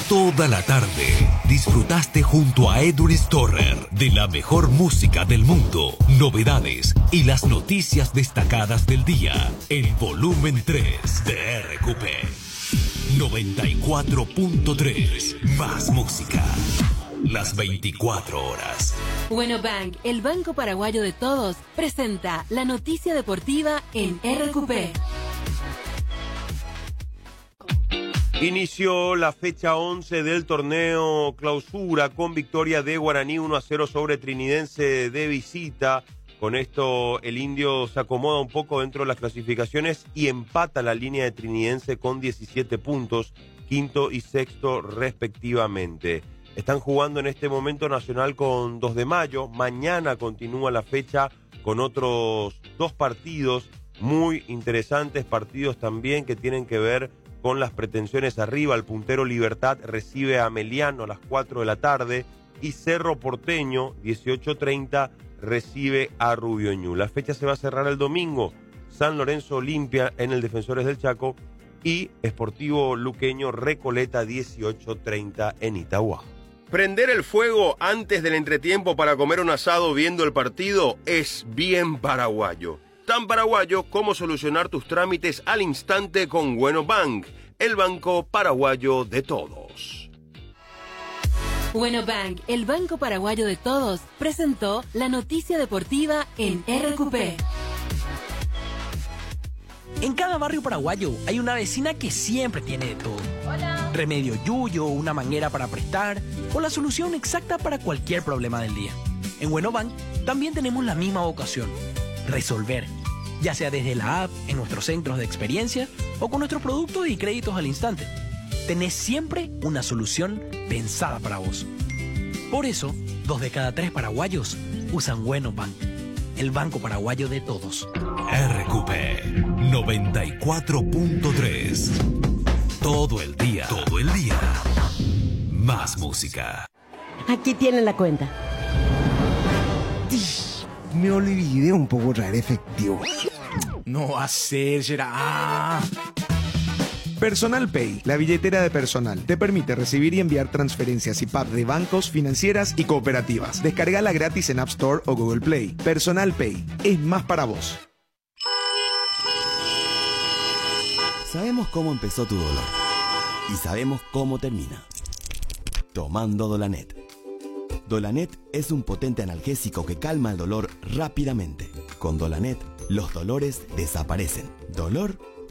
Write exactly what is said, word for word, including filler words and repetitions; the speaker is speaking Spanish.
Toda la tarde disfrutaste junto a Edwin Storer de la mejor música del mundo, novedades y las noticias destacadas del día. El volumen tres de R Q P. noventa y cuatro punto tres. Más música. Las veinticuatro horas. Bueno Bank, el banco paraguayo de todos, presenta la noticia deportiva en R Q P. Inició la fecha once del torneo Clausura con victoria de Guaraní uno a cero sobre Trinidense de visita. Con esto el Indio se acomoda un poco dentro de las clasificaciones y empata la línea de Trinidense con diecisiete puntos, quinto y sexto respectivamente. Están jugando en este momento Nacional con dos de mayo. Mañana continúa la fecha con otros dos partidos muy interesantes, partidos también que tienen que ver con las pretensiones arriba. El puntero Libertad recibe a Meliano a las cuatro de la tarde y Cerro Porteño, dieciocho treinta, recibe a Rubio Ñu. La fecha se va a cerrar el domingo. San Lorenzo Olimpia en el Defensores del Chaco y Sportivo Luqueño Recoleta, dieciocho treinta en Itagua. Prender el fuego antes del entretiempo para comer un asado viendo el partido es bien paraguayo. Tan paraguayo como solucionar tus trámites al instante con Bueno Bank, el banco paraguayo de todos. Bueno Bank, el banco paraguayo de todos, presentó la noticia deportiva en R Q P. En cada barrio paraguayo hay una vecina que siempre tiene de todo. Hola. Remedio yuyo, una manguera para prestar o la solución exacta para cualquier problema del día. En Bueno Bank también tenemos la misma vocación: resolver, ya sea desde la app, en nuestros centros de experiencia o con nuestros productos y créditos al instante. Tenés siempre una solución pensada para vos. Por eso, dos de cada tres paraguayos usan Bueno Bank, el banco paraguayo de todos. R Q P noventa y cuatro punto tres. Todo el día, todo el día. Más música. Aquí tienen la cuenta. Me olvidé un poco traer efectivo. No va a ser, será. Ah. Personal Pay, la billetera de personal, te permite recibir y enviar transferencias y P A P de bancos, financieras y cooperativas. Descárgala gratis en App Store o Google Play. Personal Pay, es más para vos. Sabemos cómo empezó tu dolor y sabemos cómo termina. Tomando Dolanet. Dolanet es un potente analgésico que calma el dolor rápidamente. Con Dolanet, los dolores desaparecen. Dolor